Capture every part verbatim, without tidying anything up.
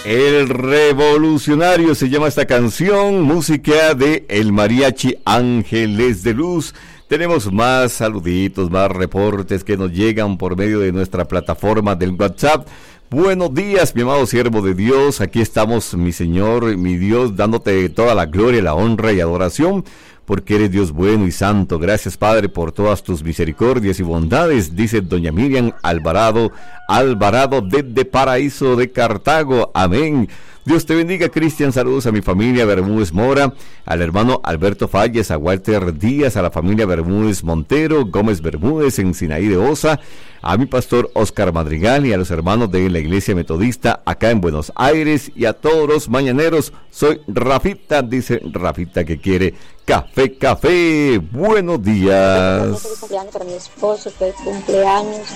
El Revolucionario se llama esta canción, música de El Mariachi Ángeles de Luz. Tenemos más saluditos, más reportes que nos llegan por medio de nuestra plataforma del WhatsApp. Buenos días, mi amado siervo de Dios. Aquí estamos, mi Señor, mi Dios, dándote toda la gloria, la honra y adoración, porque eres Dios bueno y santo. Gracias, Padre, por todas tus misericordias y bondades, dice doña Miriam Alvarado, Alvarado desde Paraíso de Cartago. Amén. Dios te bendiga, Cristian. Saludos a mi familia Bermúdez Mora, al hermano Alberto Falles, a Walter Díaz, a la familia Bermúdez Montero, Gómez Bermúdez en Sinaí de Osa, a mi pastor Oscar Madrigal y a los hermanos de la Iglesia Metodista acá en Buenos Aires y a todos los mañaneros. Soy Rafita, dice Rafita que quiere café, café. Buenos días. Feliz cumpleaños para mi esposo, feliz cumpleaños.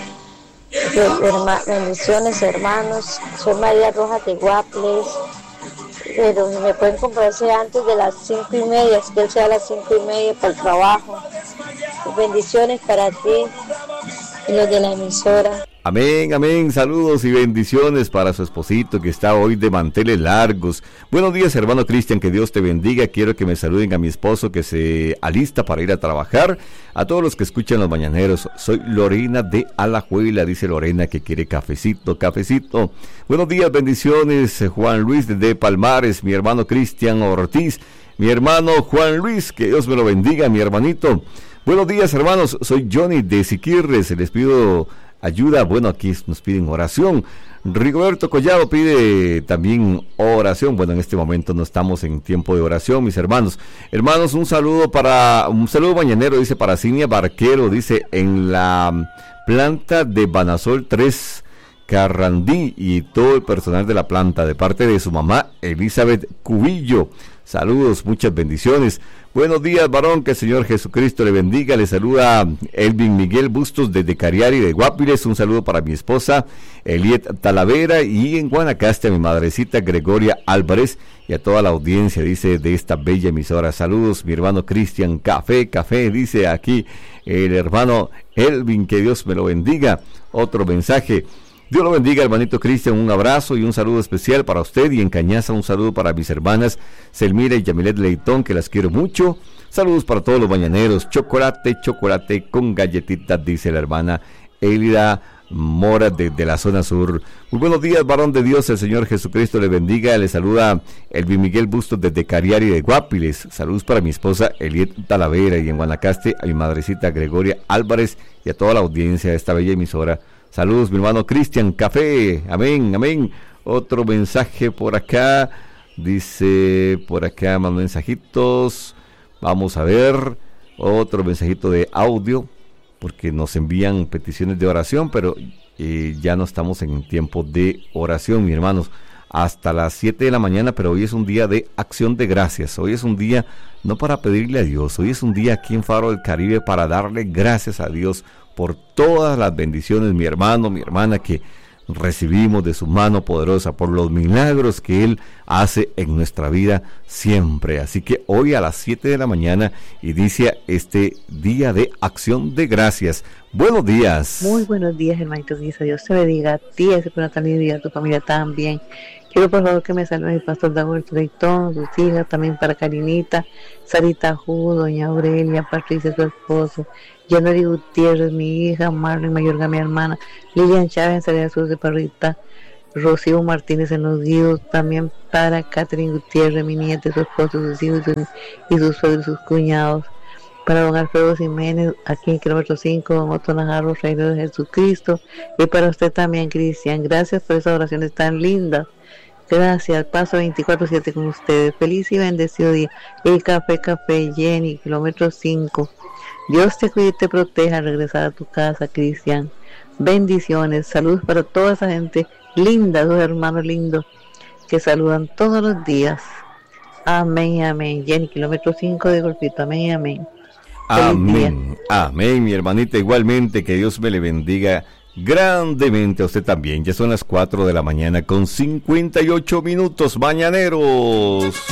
Herma, bendiciones, hermanos. Soy María Rojas de Guaples, pero me pueden comprarse antes de las cinco y media, es que él sea a las cinco y media para el trabajo. Bendiciones para ti y los de la emisora. Amén, amén, saludos y bendiciones para su esposito que está hoy de manteles largos. Buenos días, hermano Cristian, que Dios te bendiga. Quiero que me saluden a mi esposo que se alista para ir a trabajar. A todos los que escuchan los mañaneros, soy Lorena de Alajuela, dice Lorena que quiere cafecito, cafecito. Buenos días, bendiciones, Juan Luis de Palmares, mi hermano Cristian Ortiz, mi hermano Juan Luis, que Dios me lo bendiga, mi hermanito. Buenos días, hermanos, soy Johnny de Siquirres, les pido ayuda. Bueno, aquí nos piden oración. Rigoberto Collado pide también oración. Bueno, en este momento no estamos en tiempo de oración, mis hermanos. Hermanos, un saludo para, un saludo mañanero, dice para Cinia Barquero, dice en la planta de Banasol tres, Carrandí, y todo el personal de la planta, de parte de su mamá Elizabeth Cubillo. Saludos, muchas bendiciones. Buenos días, varón, que el Señor Jesucristo le bendiga. Le saluda Elvin Miguel Bustos desde Cariari de Guapiles. Un saludo para mi esposa Eliet Talavera y en Guanacaste a mi madrecita Gregoria Álvarez y a toda la audiencia, dice, de esta bella emisora. Saludos, mi hermano Cristian. Café, café, dice aquí el hermano Elvin, que Dios me lo bendiga. Otro mensaje. Dios lo bendiga, hermanito Cristian, un abrazo y un saludo especial para usted, y en Cañaza un saludo para mis hermanas Selmira y Yamilet Leitón, que las quiero mucho. Saludos para todos los mañaneros, chocolate, chocolate con galletitas, dice la hermana Elida Mora desde de la zona sur. Muy buenos días, varón de Dios, el Señor Jesucristo le bendiga. Le saluda Elvin Miguel Bustos desde Cariari de Guapiles. Saludos para mi esposa Eliet Talavera y en Guanacaste a mi madrecita Gregoria Álvarez y a toda la audiencia de esta bella emisora. Saludos, mi hermano Cristian, café, amén, amén. Otro mensaje por acá, dice, por acá más mensajitos, vamos a ver, otro mensajito de audio, porque nos envían peticiones de oración, pero eh, ya no estamos en tiempo de oración, mis hermanos, hasta las siete de la mañana, pero hoy es un día de acción de gracias, hoy es un día no para pedirle a Dios, hoy es un día aquí en Faro del Caribe para darle gracias a Dios por todas las bendiciones, mi hermano, mi hermana, que recibimos de su mano poderosa, por los milagros que Él hace en nuestra vida siempre. Así que hoy a las siete de la mañana inicia este día de acción de gracias. Buenos días. Muy buenos días, hermanito. Dios te bendiga a ti, a ese Natalio y a tu familia también. Quiero por favor que me salude el pastor Dagoberto Leitón, sus hijas, también para Karinita, Sarita Ju, doña Aurelia, Patricia, su esposo, Yanori Gutiérrez, mi hija, Marlene Mayorga, mi hermana, Lilian Chávez en Salida Sur de Parrita, Rocío Martínez en Los Guidos, también para Catherine Gutiérrez, mi nieta, su esposo, sus hijos y sus suegros, sus cuñados, para don Alfredo Jiménez, aquí en kilómetro cinco, don Otto Najarro, Rey de Jesucristo, y para usted también, Cristian. Gracias por esas oraciones tan lindas. Gracias, paso veinticuatro siete con ustedes. Feliz y bendecido día. El café, café, Jenny, kilómetro cinco. Dios te cuide y te proteja al regresar a tu casa, Cristian. Bendiciones, saludos para toda esa gente linda, dos hermanos lindos que saludan todos los días. Amén, amén. Jenny, kilómetro cinco de Golfito. Amén, amén. Amén, amén, mi hermanita. Igualmente, que Dios me le bendiga grandemente a usted también. Ya son las cuatro de la mañana con cincuenta y ocho minutos, mañaneros.